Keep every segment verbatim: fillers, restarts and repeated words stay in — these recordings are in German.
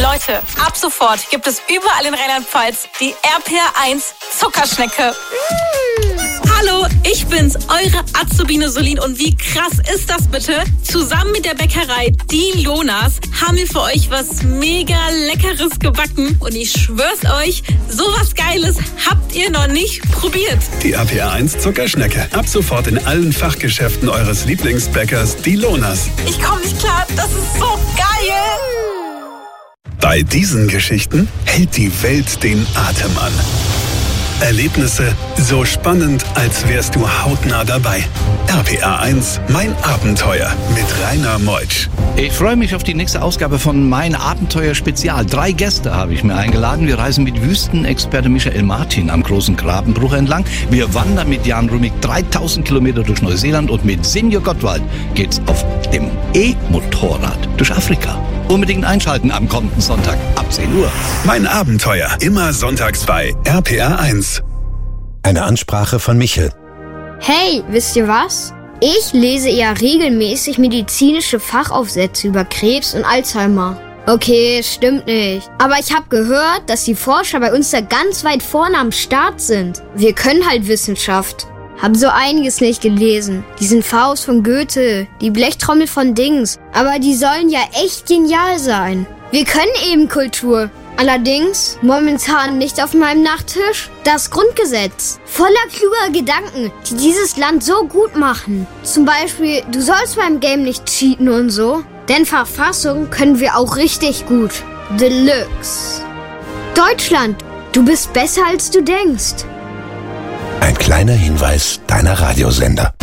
Leute, ab sofort gibt es überall in Rheinland-Pfalz die R P R eins Zuckerschnecke. Mmh. Hallo, ich bin's, eure Azubine Solin. Und wie krass ist das bitte? Zusammen mit der Bäckerei Die Lonas haben wir für euch was mega Leckeres gebacken. Und ich schwör's euch, sowas Geiles habt ihr noch nicht probiert. Die R P R eins Zuckerschnecke. Ab sofort in allen Fachgeschäften eures Lieblingsbäckers Die Lonas. Ich komme nicht klar, das ist so geil. Bei diesen Geschichten hält die Welt den Atem an. Erlebnisse so spannend, als wärst du hautnah dabei. R P R eins, mein Abenteuer mit Rainer Meutsch. Ich freue mich auf die nächste Ausgabe von Mein Abenteuer Spezial. Drei Gäste habe ich mir eingeladen. Wir reisen mit Wüstenexperte Michael Martin am großen Grabenbruch entlang. Wir wandern mit Jan Rummig dreitausend Kilometer durch Neuseeland und mit Senior Gottwald geht's auf dem E-Motorrad durch Afrika. Unbedingt einschalten am kommenden Sonntag ab zehn Uhr. Mein Abenteuer, immer sonntags bei R P R eins. Eine Ansprache von Michel. Hey, wisst ihr was? Ich lese eher regelmäßig medizinische Fachaufsätze über Krebs und Alzheimer. Okay, stimmt nicht. Aber ich habe gehört, dass die Forscher bei uns da ganz weit vorne am Start sind. Wir können halt Wissenschaft. Hab so einiges nicht gelesen. Diesen Faust von Goethe, die Blechtrommel von Dings. Aber die sollen ja echt genial sein. Wir können eben Kultur. Allerdings momentan nicht auf meinem Nachttisch das Grundgesetz. Voller kluger Gedanken, die dieses Land so gut machen. Zum Beispiel, du sollst beim Game nicht cheaten und so. Denn Verfassung können wir auch richtig gut. Deluxe. Deutschland, du bist besser als du denkst. Ein kleiner Hinweis deiner Radiosender.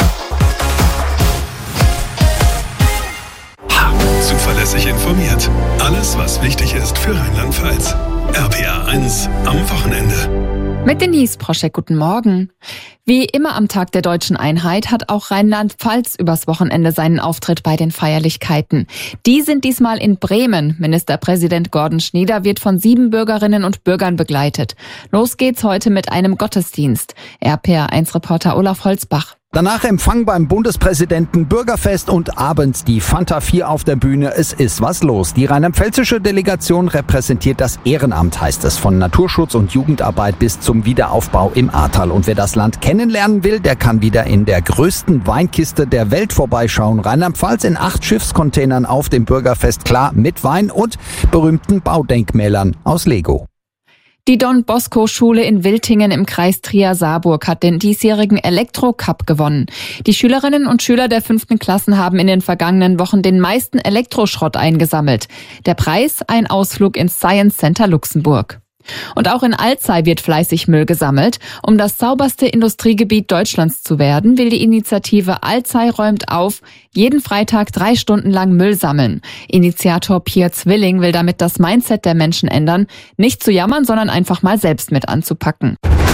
Zuverlässig informiert. Alles, was wichtig ist für Rheinland-Pfalz. R P R eins am Wochenende. Mit Denise Proschek, guten Morgen. Wie immer am Tag der Deutschen Einheit hat auch Rheinland-Pfalz übers Wochenende seinen Auftritt bei den Feierlichkeiten. Die sind diesmal in Bremen. Ministerpräsident Gordon Schnieder wird von sieben Bürgerinnen und Bürgern begleitet. Los geht's heute mit einem Gottesdienst. R P R eins Reporter Olaf Holzbach. Danach Empfang beim Bundespräsidenten, Bürgerfest und abends die Fanta vier auf der Bühne. Es ist was los. Die rheinland-pfälzische Delegation repräsentiert das Ehrenamt, heißt es, von Naturschutz und Jugendarbeit bis zum Wiederaufbau im Ahrtal. Und wer das Land kennenlernen will, der kann wieder in der größten Weinkiste der Welt vorbeischauen. Rheinland-Pfalz in acht Schiffscontainern auf dem Bürgerfest, klar, mit Wein und berühmten Baudenkmälern aus Lego. Die Don-Bosco-Schule in Wiltingen im Kreis Trier-Saarburg hat den diesjährigen Elektro-Cup gewonnen. Die Schülerinnen und Schüler der fünften Klassen haben in den vergangenen Wochen den meisten Elektroschrott eingesammelt. Der Preis: ein Ausflug ins Science Center Luxemburg. Und auch in Alzey wird fleißig Müll gesammelt. Um das sauberste Industriegebiet Deutschlands zu werden, will die Initiative Alzey räumt auf jeden Freitag drei Stunden lang Müll sammeln. Initiator Pierre Zwilling will damit das Mindset der Menschen ändern, nicht zu jammern, sondern einfach mal selbst mit anzupacken.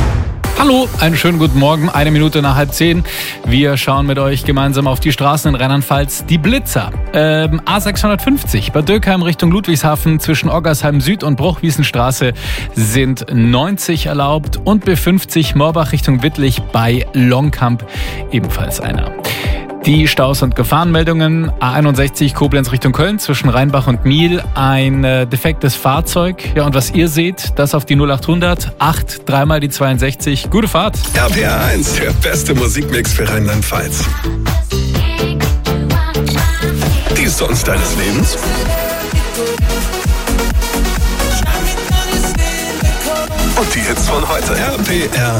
Hallo, einen schönen guten Morgen, eine Minute nach halb zehn. Wir schauen mit euch gemeinsam auf die Straßen in Rheinland-Pfalz. Die Blitzer, ähm, A sechshundertfünfzig, Bad Dürkheim Richtung Ludwigshafen zwischen Oggersheim Süd und Bruchwiesenstraße sind neunzig erlaubt und B fünfzig Morbach Richtung Wittlich bei Longkamp ebenfalls einer. Die Staus und Gefahrenmeldungen: A einundsechzig Koblenz Richtung Köln zwischen Rheinbach und Miel ein äh, defektes Fahrzeug. Ja, und was ihr seht, das auf die null achthundert, acht, dreimal die zweiundsechzig. Gute Fahrt. R P R eins, der beste Musikmix für Rheinland-Pfalz. Die Songs deines Lebens. Und die Hits von heute. R P R